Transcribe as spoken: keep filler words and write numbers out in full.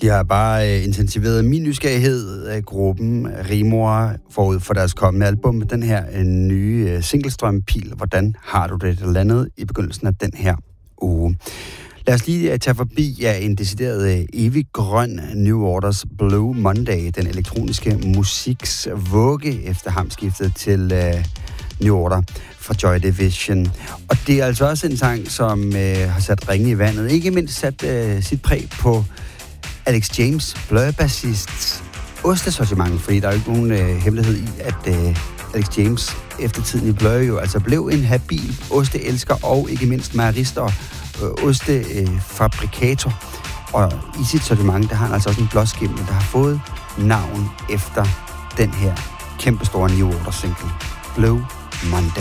De har bare øh, intensiveret min nysgerrighed af gruppen Rimor forud for deres kommende album med den her øh, nye øh, singlestrømpil. Hvordan har du det? Der landede i begyndelsen af den her uge. Lad os lige uh, tage forbi ja, en decideret uh, evig grøn New Orders Blue Monday, den elektroniske musiks vugge efter hamskiftet til uh, New Order fra Joy Division. Og det er altså også en sang, som uh, har sat ringe i vandet. Ikke mindst sat uh, sit præg på Alex James, Blur-bassists ostesortiment, fordi der er jo ikke nogen uh, hemmelighed i, at uh, Alex James efter tiden i Blur jo altså blev en habil osteelsker og ikke mindst mejerist og øh, ostefabrikator. Øh, og i sit sortiment, der har han altså også en blåskimmel, der har fået navn efter den her kæmpestore New Order single, Blue Monday.